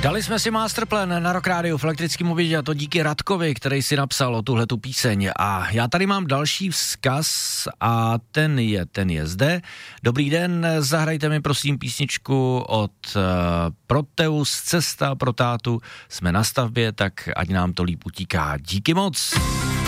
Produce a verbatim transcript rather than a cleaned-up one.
Dali jsme si Masterplan na Rock Rádiu v elektrickém obědě, a to díky Radkovi, který si napsal o tuhletu píseň. A já tady mám další vzkaz a ten je, ten je zde. Dobrý den, zahrajte mi prosím písničku od uh, Proteus, Cesta pro tátu. Jsme na stavbě, tak ať nám to líp utíká. Díky moc.